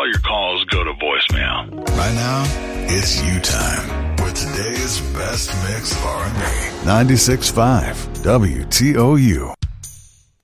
all your calls go to voicemail. Right now, it's you time with today's best mix of R&B. 96.5 WTOU.